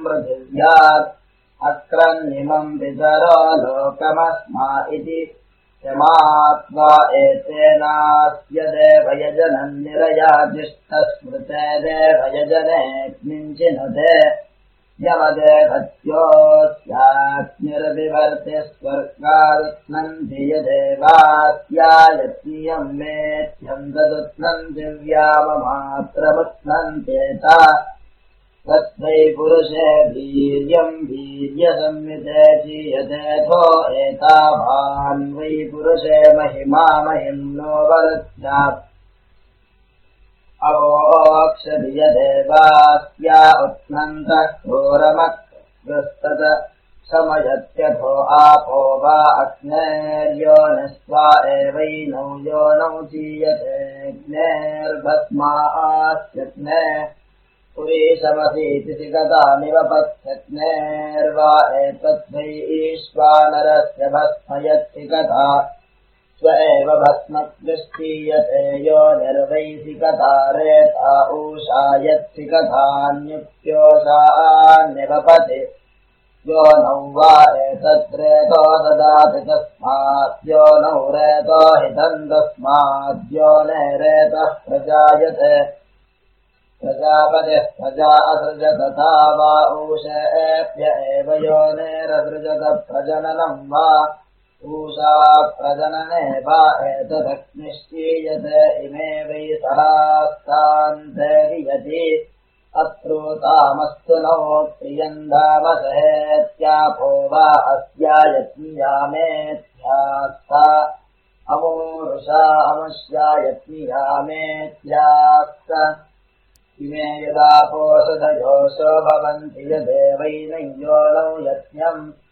पृथिव्यात् अक्रन्निमम् पितरो लोकमस्मा इति यमात्वा एतेनास्य देवयजनम् निरयाजिष्ठस्मृते देवयजनेऽग्निञ्चिनुते यमदेहत्योऽस्याग्निर्विवर्ति स्वर्गादुत्नन्ति यदेवास्यायत्नियम् मेध्यम् तदुत्नन्ति व्याममात्रमुत्नन्त्येता तस्मै पुरुषे वीर्यम् वीर्यसंयुते चीयतेऽथो एतावान् वै पुरुषे महिमा महिम्नो वरुध्यात् अवोक्षति यदेवास्या उत्नन्तः क्रूरमग्रस्तत समयत्यथो आपो वा अग्नेर्योनिस्वा एवैनौ योनौ चीयतेऽग्नेर्भस्मास्यग्ने पुरीशमसीति सिगतामिव पत्यग्नेर्वा एतद्वै ईश्वानरस्य भस्मयत्सिकता स्व एव भस्मग्निश्चीयते यो निर्वैसिकता रेता ऊषा यत्सिकथान्युक्त्योषान्निवपति यो नौ वा एतद्रेतो ददाति तस्माद्यो नौ रेतो हितम् तस्माद्यो नेरेतः प्रजायते प्रजापतिः प्रजा असृजत तथा वा ऊषेभ्य एव योनेरसृजत प्रजननम् वा ऊषा प्रजनने वा एतदग्निश्चीयते इमे वै सहास्तान्ते वियति अत्रूतामस्तु नो प्रियन्दामसहेत्यापो वा अस्यायत्नियामेत्यास्ता अमूरुषा अमुष्यायत्नियामेत्यास्त इमे यदा पोषधयोषो भवन्ति यदेवैनं योनौ यज्ञम्